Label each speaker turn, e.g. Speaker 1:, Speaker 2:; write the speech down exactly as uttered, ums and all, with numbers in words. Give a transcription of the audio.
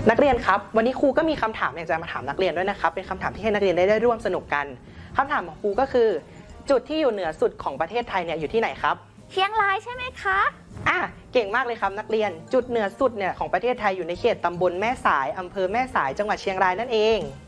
Speaker 1: นักเรียนครับวันนี้ครูก็มีคำถามอยากจะมาถามนักเรียนด้วยนะครับเป็นคำถามที่ให้นักเรียนได้ได้ร่วมสนุกกันคำถามของครูก็คือจุดที่อยู่เหนือสุดของประเทศไทยเนี่ยอยู่ที่ไหนครับ
Speaker 2: เชียงรายใช่ไหมคะ
Speaker 1: อ่ะเก่งมากเลยครับนักเรียนจุดเหนือสุดเนี่ยของประเทศไทยอยู่ในเขตตำบลแม่สายอำเภอแม่สายจังหวัดเชียงรายนั่นเอง